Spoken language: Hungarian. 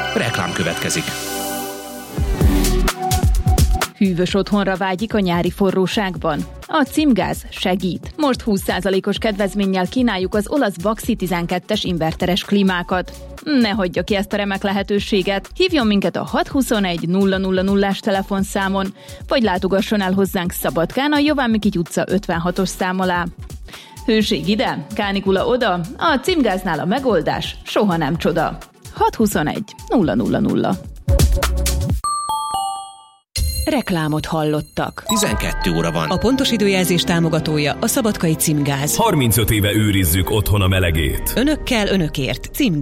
Reklám következik. Hűvös otthonra vágyik a nyári forróságban? A Címgáz segít. Most 20%-os kedvezménnyel kínáljuk az olasz Baxi 12-es inverteres klímákat. Ne hagyja ki ezt a remek lehetőséget. Hívjon minket a 621 000-as telefonszámon, vagy látogasson el hozzánk Szabadkán a Jován Mikity utca 56-os szám alá. Hőség ide, kánikula oda, a Címgáznál a megoldás soha nem csoda. 621 000. Reklámot hallottak. 12 óra van. A pontos időjelzés támogatója a Szabadkai Címgáz. 35 éve őrizzük otthon a melegét. Önökkel, önökért. Címgáz.